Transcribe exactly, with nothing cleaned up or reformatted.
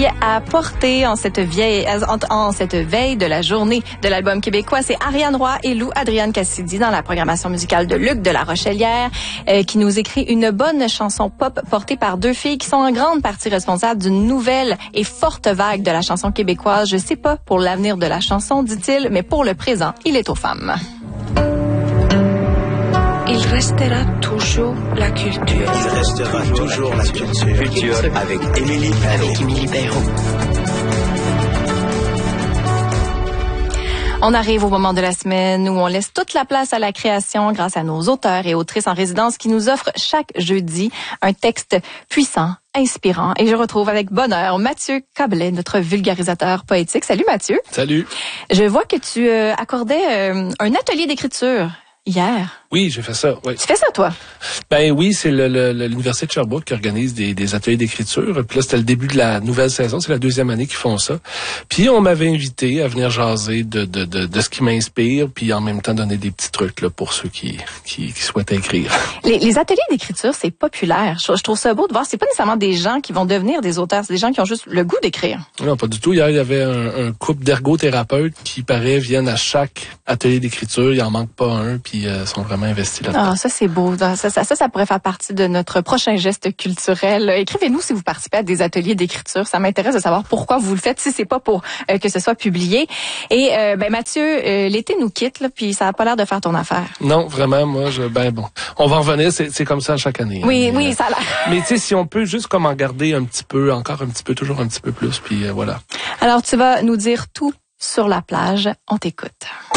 à porter en cette vieille, en, en cette veille de la journée de l'album québécois. C'est Ariane Roy et Lou Adrienne Cassidy dans la programmation musicale de Luc de la Rochelière euh, qui nous écrit une bonne chanson pop portée par deux filles qui sont en grande partie responsables d'une nouvelle et forte vague de la chanson québécoise. Je sais pas pour l'avenir de la chanson, dit-il, mais pour le présent, il est aux femmes. Il restera toujours la culture. Il restera toujours la culture. Culture avec Émilie Perrault. Avec Émilie Perrault. On arrive au moment de la semaine où on laisse toute la place à la création grâce à nos auteurs et autrices en résidence qui nous offrent chaque jeudi un texte puissant, inspirant. Et je retrouve avec bonheur Mathieu Cablet, notre vulgarisateur poétique. Salut Mathieu. Salut. Je vois que tu euh, accordais euh, un atelier d'écriture hier. Oui, j'ai fait ça, oui. Tu fais ça, toi? Ben oui, c'est le, le, l'Université de Sherbrooke qui organise des, des ateliers d'écriture. Puis là, c'était le début de la nouvelle saison. C'est la deuxième année qu'ils font ça. Puis on m'avait invité à venir jaser de, de, de, de ce qui m'inspire, puis en même temps donner des petits trucs là pour ceux qui, qui, qui souhaitent écrire. Les, les ateliers d'écriture, c'est populaire. Je, je trouve ça beau de voir. C'est pas nécessairement des gens qui vont devenir des auteurs. C'est des gens qui ont juste le goût d'écrire. Non, pas du tout. Hier, il y avait un, un couple d'ergothérapeutes qui, paraît, viennent à chaque atelier d'écriture. Il en manque pas un, puis euh, sont vraiment investis là-dedans. Ah, ça, c'est beau. Ça, ça, ça, ça pourrait faire partie de notre prochain geste culturel. Écrivez-nous si vous participez à des ateliers d'écriture. Ça m'intéresse de savoir pourquoi vous le faites, si c'est pas pour euh, que ce soit publié. Et euh, ben Mathieu, euh, l'été nous quitte, là, puis ça a pas l'air de faire ton affaire. Non, vraiment, moi, je ben bon. On va en revenir, c'est, c'est comme ça chaque année. Oui, hein, oui, mais, ça a l'air. Mais tu sais, si on peut juste comme en garder un petit peu, encore un petit peu, toujours un petit peu plus, puis euh, voilà. Alors, tu vas nous dire tout sur la plage. On t'écoute.